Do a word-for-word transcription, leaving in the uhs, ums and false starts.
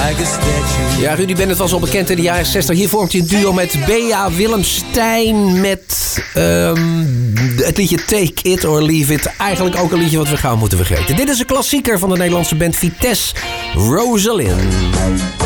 Ja, Rudy Bennett was al bekend in de jaren zestig. Hier vormt hij een duo met Bea Willemstein met um, het liedje Take It or Leave It. Eigenlijk ook een liedje wat we gauw moeten vergeten. Dit is een klassieker van de Nederlandse band Vitesse, Rosalind.